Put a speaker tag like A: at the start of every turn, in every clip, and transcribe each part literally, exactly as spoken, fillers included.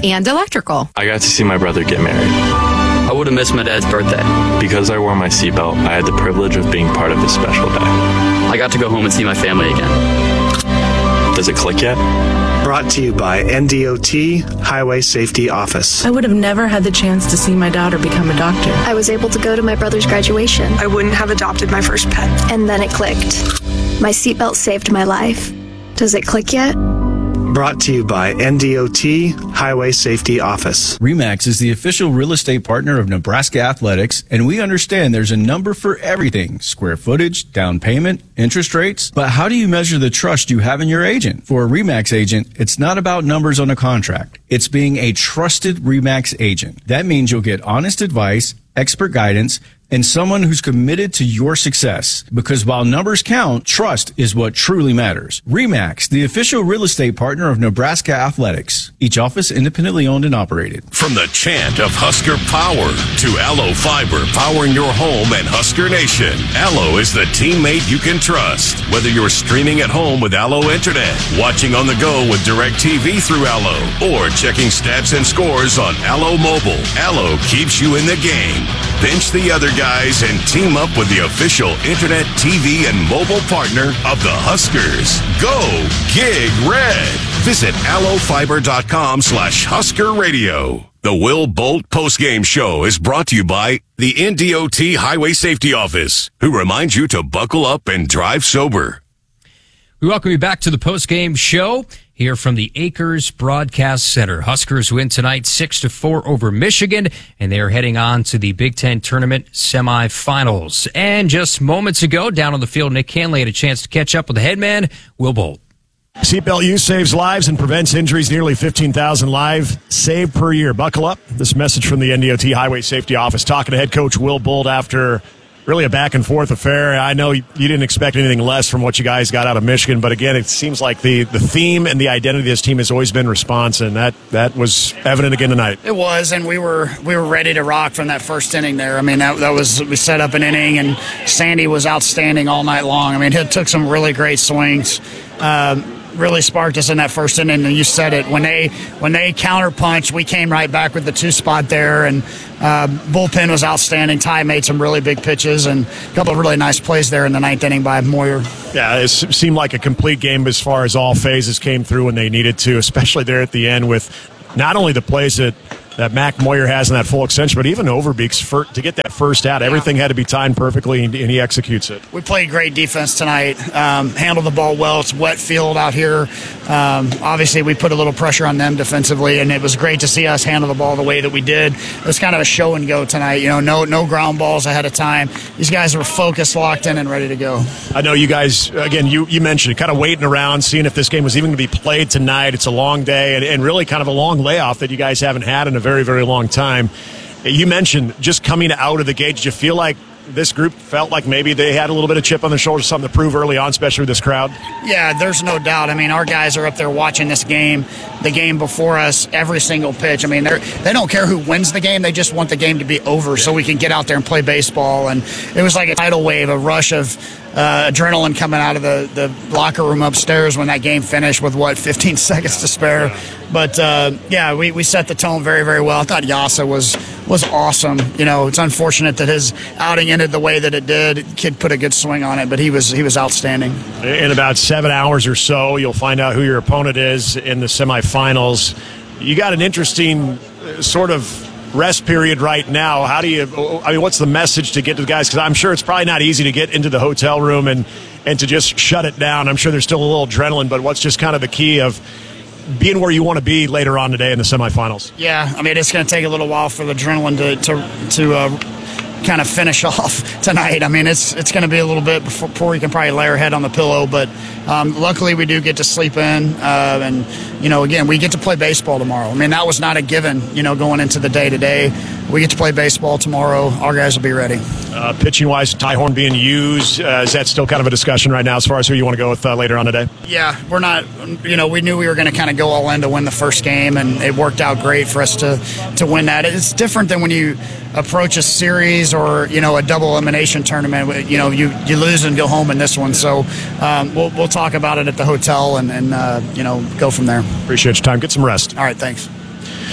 A: and electrical.
B: I got to see my brother get married.
C: I would have missed my dad's birthday.
B: Because I wore my seatbelt, I had the privilege of being part of his special day.
C: I got to go home and see my family again.
B: Does it click yet?
D: Brought to you by N D O T Highway Safety Office.
E: I would have never had the chance to see my daughter become a doctor.
F: I was able to go to my brother's graduation.
G: I wouldn't have adopted my first pet.
F: And then it clicked. My seatbelt saved my life. Does it click yet?
D: Brought to you by N D O T Highway Safety Office.
H: RE/MAX is the official real estate partner of Nebraska Athletics, and we understand there's a number for everything: square footage, down payment, interest rates. But how do you measure the trust you have in your agent? For a RE/MAX agent, it's not about numbers on a contract. It's being a trusted RE/MAX agent. That means you'll get honest advice, expert guidance, and someone who's committed to your success. Because while numbers count, trust is what truly matters. RE/MAX, the official real estate partner of Nebraska Athletics. Each office independently owned and operated.
I: From the chant of Husker power to Allo Fiber powering your home and Husker Nation, Allo is the teammate you can trust. Whether you're streaming at home with Allo Internet, watching on the go with DirecTV through Allo, or checking stats and scores on Allo Mobile, Allo keeps you in the game. Bench the other guys and team up with the official internet, T V, and mobile partner of the Huskers. Go Gig Red. Visit allofiber.com slash Husker Radio. The Will Bolt postgame show is brought to you by the N D O T Highway Safety Office, who reminds you to buckle up and drive sober.
J: We welcome you back to the postgame show here from the Acres Broadcast Center. Huskers win tonight six to four over Michigan, and they are heading on to the Big Ten Tournament semifinals. And just moments ago, down on the field, Nick Hanley had a chance to catch up with the head man, Will Bolt.
K: Seatbelt use saves lives and prevents injuries. Nearly fifteen thousand lives saved per year. Buckle up. This message from the N D O T Highway Safety Office, talking to head coach Will Bolt after really a back-and-forth affair. I know you didn't expect anything less from what you guys got out of Michigan, but again, it seems like the, the theme and the identity of this team has always been response, and that, that was evident again tonight.
L: It was, and we were we were ready to rock from that first inning there. I mean, that, that was we set up an inning, and Sandy was outstanding all night long. I mean, he took some really great swings. Um, really sparked us in that first inning, and you said it. When they when they counterpunched, we came right back with the two spot there, and uh, bullpen was outstanding. Ty made some really big pitches and a couple of really nice plays there in the ninth inning by Moyer.
K: Yeah, it seemed like a complete game as far as all phases came through when they needed to, especially there at the end with not only the plays that that Mac Moyer has in that full extension, but even Overbeek's for, to get that first out. Everything had to be timed perfectly, and, and he executes it.
L: We played great defense tonight, um, handled the ball well. It's wet field out here. Um, obviously, we put a little pressure on them defensively, and it was great to see us handle the ball the way that we did. It was kind of a show and go tonight. You know, no no ground balls ahead of time. These guys were focused, locked in, and ready to go.
K: I know you guys, again, you, you mentioned it, kind of waiting around, seeing if this game was even going to be played tonight. It's a long day, and, and really kind of a long layoff that you guys haven't had in a very, very long time. You mentioned just coming out of the gate. Did you feel like this group felt like maybe they had a little bit of chip on their shoulders, something to prove early on, especially with this crowd?
L: Yeah, there's no doubt. I mean, our guys are up there watching this game, the game before us, every single pitch. I mean, they they don't care who wins the game. They just want the game to be over so we can get out there and play baseball. And it was like a tidal wave, a rush of uh, adrenaline coming out of the, the locker room upstairs when that game finished with, what, fifteen seconds to spare. But, uh, yeah, we, we set the tone very, very well. I thought Yasa was was awesome. You know, it's unfortunate that his outing ended the way that it did. Kid put a good swing on it, but he was he was outstanding.
K: In about seven hours or so, you'll find out who your opponent is in the semifinals. You got an interesting sort of rest period right now. How do you, I mean, what's the message to get to the guys? Because I'm sure it's probably not easy to get into the hotel room and, and to just shut it down. I'm sure there's still a little adrenaline, but what's just kind of the key of being where you want to be later on today in the semifinals?
L: Yeah, I mean, it's going to take a little while for the adrenaline to to, to uh, kind of finish off tonight. I mean, it's it's going to be a little bit before, before we can probably lay our head on the pillow, but um, luckily we do get to sleep in, uh, and, you know, again, we get to play baseball tomorrow. I mean, that was not a given, you know, going into the day-to-day. We get to play baseball tomorrow. Our guys will be ready.
K: Uh, pitching-wise, Ty Horn being used, uh, is that still kind of a discussion right now as far as who you want to go with uh, later on today?
L: Yeah, we're not, you know, we knew we were going to kind of go all in to win the first game, and it worked out great for us to, to win that. It's different than when you approach a series or, you know, a double elimination tournament. You know, you, you lose and go home in this one. So um, we'll, we'll talk about it at the hotel and, and uh, you know, go from there.
K: Appreciate your time. Get some rest.
L: All right, thanks.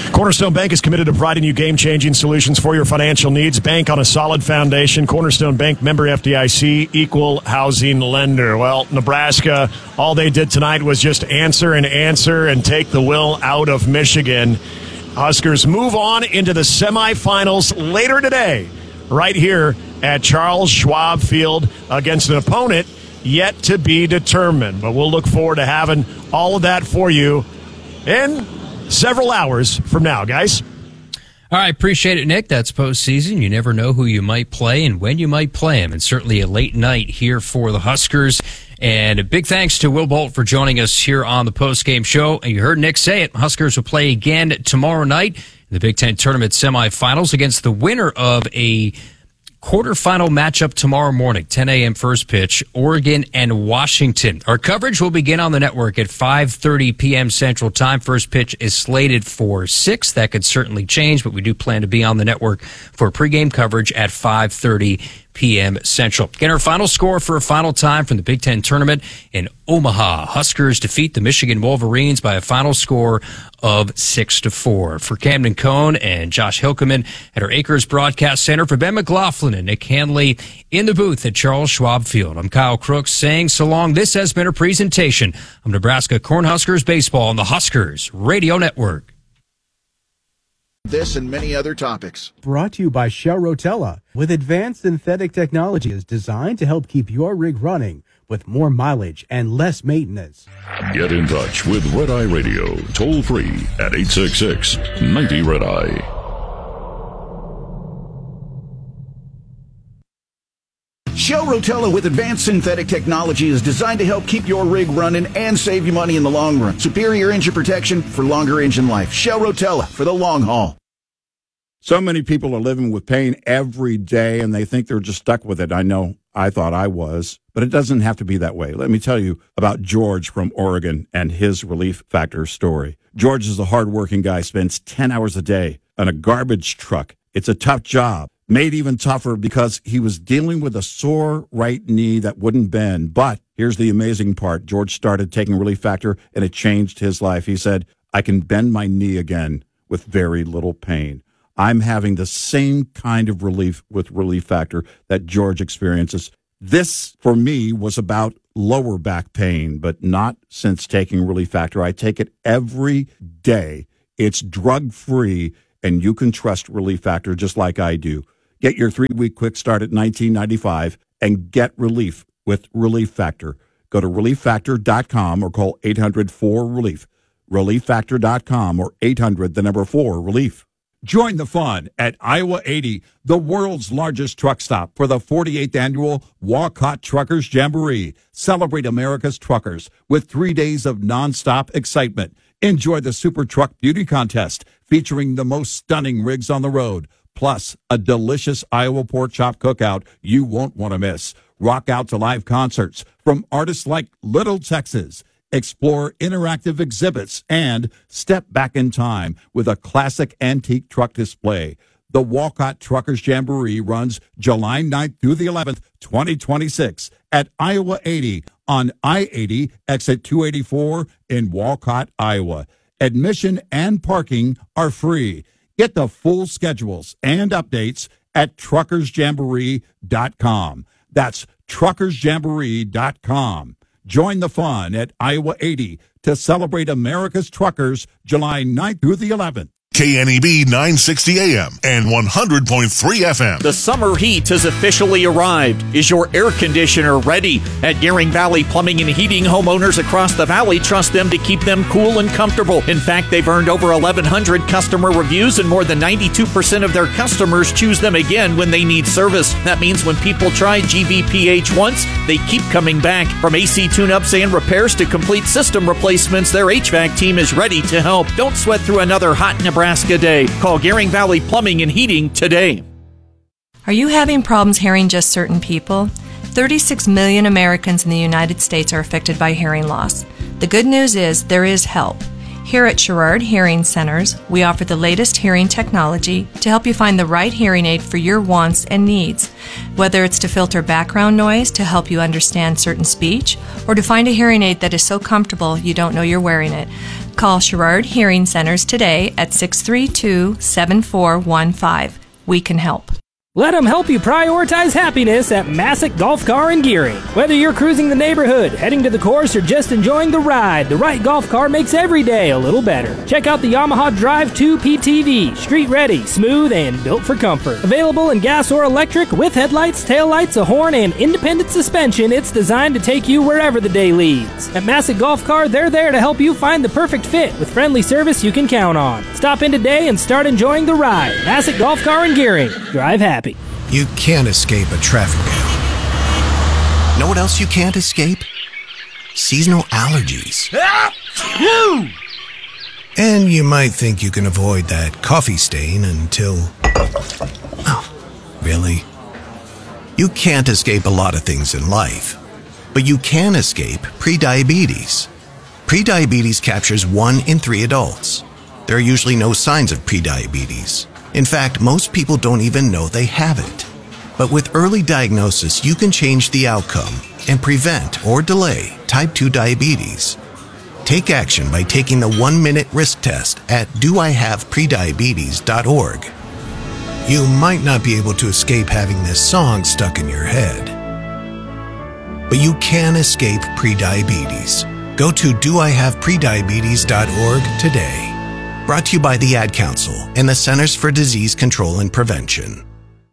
K: Cornerstone Bank is committed to providing you game-changing solutions for your financial needs. Bank on a solid foundation. Cornerstone Bank, member F D I C, equal housing lender. Well, Nebraska, all they did tonight was just answer and answer and take the will out of Michigan. Huskers move on into the semifinals later today, right here at Charles Schwab Field against an opponent yet to be determined. But we'll look forward to having all of that for you in several hours from now, guys.
J: All right, appreciate it, Nick. That's postseason. You never know who you might play and when you might play them. And certainly a late night here for the Huskers. And a big thanks to Will Bolt for joining us here on the postgame show. And you heard Nick say it. Huskers will play again tomorrow night in the Big Ten Tournament semifinals against the winner of a quarterfinal matchup tomorrow morning, ten a.m. first pitch, Oregon and Washington. Our coverage will begin on the network at five thirty p.m. Central Time. First pitch is slated for six. That could certainly change, but we do plan to be on the network for pregame coverage at five thirty p.m. Central. Get our final score for a final time from the Big Ten Tournament in Omaha. Huskers defeat the Michigan Wolverines by a final score of six to four. For Camden Cohn and Josh Hilkeman at our Acres Broadcast Center, for Ben McLaughlin and Nick Hanley in the booth at Charles Schwab Field, I'm Kyle Crooks saying so long. This has been a presentation of Nebraska Cornhuskers Baseball on the Huskers Radio Network.
A: This and many other topics.
M: Brought to you by Shell Rotella, with advanced synthetic technology is designed to help keep your rig running with more mileage and less maintenance.
N: Get in touch with Red Eye Radio, toll free at eight six six, nine zero, Red Eye.
A: Shell Rotella with advanced synthetic technology is designed to help keep your rig running and save you money in the long run. Superior engine protection for longer engine life. Shell Rotella for the long haul.
O: So many people are living with pain every day, and they think they're just stuck with it. I know I thought I was, but it doesn't have to be that way. Let me tell you about George from Oregon and his Relief Factor story. George is a hardworking guy, spends ten hours a day on a garbage truck. It's a tough job. Made even tougher because he was dealing with a sore right knee that wouldn't bend. But here's the amazing part. George started taking Relief Factor, and it changed his life. He said, I can bend my knee again with very little pain. I'm having the same kind of relief with Relief Factor that George experiences. This, for me, was about lower back pain, but not since taking Relief Factor. I take it every day. It's drug-free, and you can trust Relief Factor just like I do. Get your three-week quick start at nineteen ninety-five and get relief with Relief Factor. Go to relief factor dot com or call eight hundred four relief. relief factor dot com or eight hundred, the number four, relief. Join the fun at Iowa eighty, the world's largest truck stop, for the forty-eighth annual Walcott Truckers Jamboree. Celebrate America's truckers with three days of nonstop excitement. Enjoy the Super Truck Beauty Contest featuring the most stunning rigs on the road, plus a delicious Iowa pork chop cookout you won't want to miss. Rock out to live concerts from artists like Little Texas. Explore interactive exhibits and step back in time with a classic antique truck display. The Walcott Truckers Jamboree runs July ninth through the eleventh, twenty twenty-six at Iowa eighty on I eighty, exit two eighty-four in Walcott, Iowa. Admission and parking are free. Get the full schedules and updates at truckers jamboree dot com. That's truckers jamboree dot com. Join the fun at Iowa eighty to celebrate America's truckers July ninth through the eleventh.
P: K N E B nine sixty A M and one hundred point three F M.
Q: The summer heat has officially arrived. Is your air conditioner ready? At Gearing Valley Plumbing and Heating, homeowners across the valley trust them to keep them cool and comfortable. In fact, they've earned over eleven hundred customer reviews, and more than ninety-two percent of their customers choose them again when they need service. That means when people try G V P H once, they keep coming back. From A C tune-ups and repairs to complete system replacements, their H V A C team is ready to help. Don't sweat through another hot Nebraska Nebraska Day. Call Gearing Valley Plumbing and Heating today.
R: Are you having problems hearing just certain people? thirty-six million Americans in the United States are affected by hearing loss. The good news is there is help. Here at Sherrard Hearing Centers, we offer the latest hearing technology to help you find the right hearing aid for your wants and needs. Whether it's to filter background noise to help you understand certain speech, or to find a hearing aid that is so comfortable you don't know you're wearing it, Call Sherrard Hearing Centers today at six three two, seven four one five. We can help.
S: Let them help you prioritize happiness at Massick Golf Car and Gearing. Whether you're cruising the neighborhood, heading to the course, or just enjoying the ride, the right golf car makes every day a little better. Check out the Yamaha Drive two P T V. Street ready, smooth, and built for comfort. Available in gas or electric with headlights, taillights, a horn, and independent suspension, it's designed to take you wherever the day leads. At Massick Golf Car, they're there to help you find the perfect fit with friendly service you can count on. Stop in today and start enjoying the ride. Massick Golf Car and Gearing. Drive happy.
T: You can't escape a traffic jam. Know what else you can't escape? Seasonal allergies. And you might think you can avoid that coffee stain until... Oh, really? You can't escape a lot of things in life, but you can escape prediabetes. Prediabetes captures one in three adults. There are usually no signs of prediabetes. In fact, most people don't even know they have it. But with early diagnosis, you can change the outcome and prevent or delay type two diabetes. Take action by taking the one-minute risk test at do I have prediabetes dot org. You might not be able to escape having this song stuck in your head, but you can escape prediabetes. Go to do I have prediabetes dot org today. Brought to you by the Ad Council and the Centers for Disease Control and Prevention.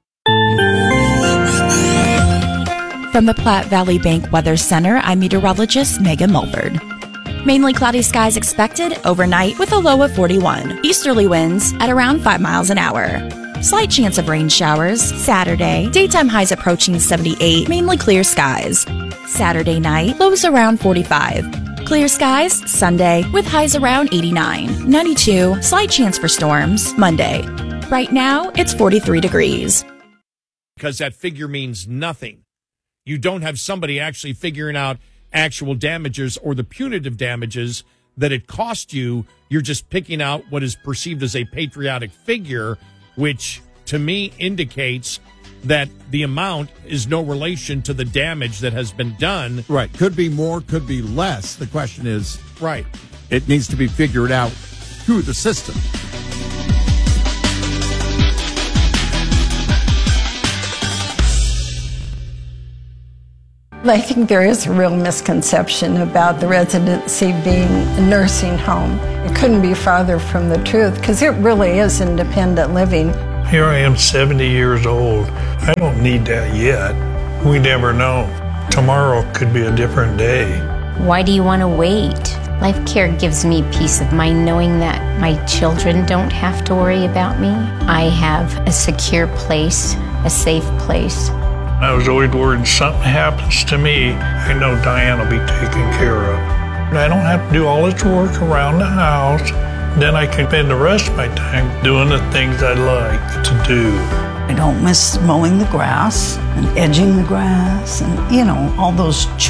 U: From the Platte Valley Bank Weather Center, I'm meteorologist Megan Mulford. Mainly cloudy skies expected overnight with a low of forty-one. Easterly winds at around five miles an hour. Slight chance of rain showers Saturday. Daytime highs approaching seventy-eight. Mainly clear skies. Saturday night, lows around forty-five. Clear skies Sunday with highs around eighty-nine. ninety-two, slight chance for storms Monday. Right now, it's forty-three degrees.
V: Because that figure means nothing. You don't have somebody actually figuring out actual damages or the punitive damages that it cost you. You're just picking out what is perceived as a patriotic figure, which to me indicates that the amount is no relation to the damage that has been done.
O: Right. Could be more, could be less. The question is,
V: right,
O: it needs to be figured out through the system.
W: I think there is a real misconception about the residency being a nursing home. It couldn't be farther from the truth because it really is independent living.
X: Here I am, seventy years old. I don't need that yet. We never know. Tomorrow could be a different day.
Y: Why do you want to wait? Life Care gives me peace of mind knowing that my children don't have to worry about me. I have a secure place, a safe place.
X: I was always worried something happens to me, I know Diane will be taken care of. I don't have to do all this work around the house. Then I can spend the rest of my time doing the things I like to do.
Z: I don't miss mowing the grass and edging the grass and, you know, all those